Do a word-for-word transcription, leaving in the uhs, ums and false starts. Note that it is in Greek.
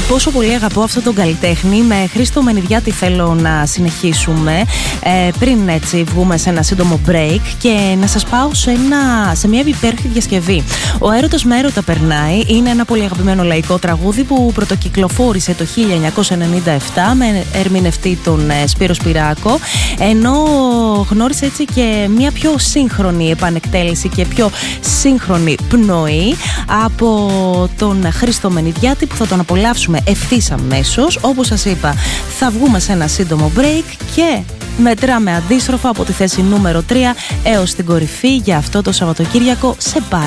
πόσο πολύ αγαπώ αυτόν τον καλλιτέχνη. Με Χρήστο Μενιδιάτη θέλω να συνεχίσουμε ε, πριν έτσι βγούμε σε ένα σύντομο break και να σας πάω σε, ένα, σε μια υπέροχη διασκευή. Ο Έρωτας με έρωτα περνάει είναι ένα πολύ αγαπημένο λαϊκό τραγούδι που πρωτοκυκλοφόρησε το χίλια εννιακόσια ενενήντα επτά με ερμηνευτή τον Σπύρο Σπυράκο, ενώ γνώρισε έτσι και μια πιο σύγχρονη επανεκτέλεση και πιο σύγχρονη πνοή από τον Χρήστο Μενιδιάτη που θα τον απολαύσουμε ευθύς αμέσως. Όπως σας είπα, θα βγούμε σε ένα σύντομο break και μετράμε αντίστροφα από τη θέση νούμερο τρία έως την κορυφή για αυτό το Σαββατοκύριακο σε πάρα